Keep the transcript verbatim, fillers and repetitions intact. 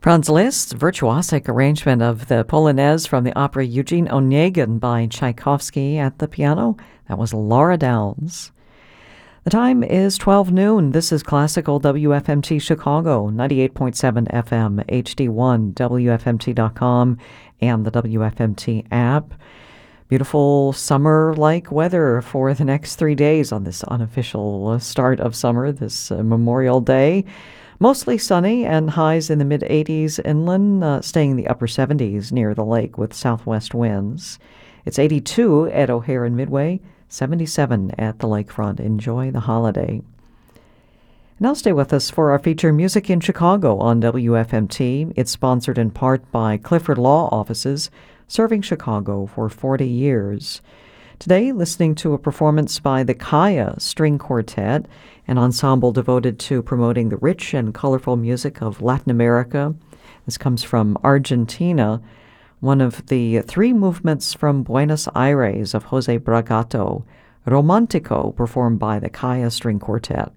Franz Liszt's virtuosic arrangement of the Polonaise from the opera Eugene Onegin by Tchaikovsky at the piano. That was Laura Downs. The time is twelve noon. This is Classical W F M T Chicago, ninety-eight point seven F M, H D one, W F M T dot com, and the W F M T app. Beautiful summer-like weather for the next three days on this unofficial start of summer, this uh, Memorial Day. Mostly sunny and highs in the mid-eighties inland, uh, staying in the upper seventies near the lake with southwest winds. It's eighty-two at O'Hare and Midway, seventy-seven at the lakefront. Enjoy the holiday. Now stay with us for our feature Music in Chicago on W F M T. It's sponsored in part by Clifford Law Offices, serving Chicago for forty years. Today, listening to a performance by the Kaya String Quartet, an ensemble devoted to promoting the rich and colorful music of Latin America. This comes from Argentina, one of the three movements from Buenos Aires of Jose Bragato, Romantico, performed by the Kaya String Quartet.